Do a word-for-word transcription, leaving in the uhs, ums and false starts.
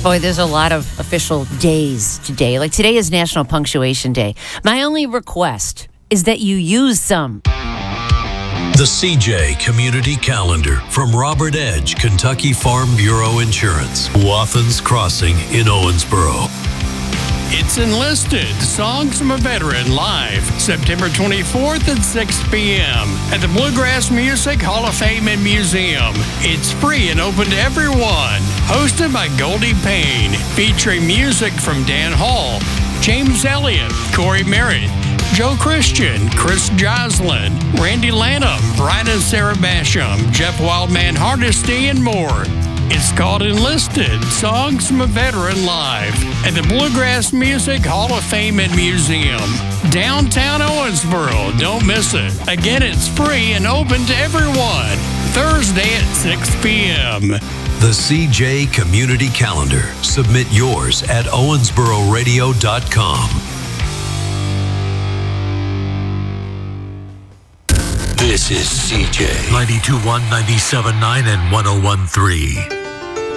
Boy, there's a lot of official days today. Like today is National Punctuation Day. My only request is that you use some. The C J Community Calendar from Robert Edge, Kentucky Farm Bureau Insurance, Wathans Crossing in Owensboro. It's Enlisted, Songs from a Veteran, live September twenty-fourth at six p.m. at the Bluegrass Music Hall of Fame and Museum. It's free and open to everyone. Hosted by Goldie Payne, featuring music from Dan Hall, James Elliott, Corey Merritt, Joe Christian, Chris Joslin, Randy Lanham, Brian and Sarah Basham, Jeff Wildman Hardesty, and more. It's called Enlisted, Songs from a Veteran, live at the Bluegrass Music Hall of Fame and Museum, downtown Owensboro. Don't miss it. Again, it's free and open to everyone. Thursday at six p.m. The C J Community Calendar. Submit yours at owensboro radio dot com. This is C J. ninety-two point one, ninety-seven point nine, and one oh one point three.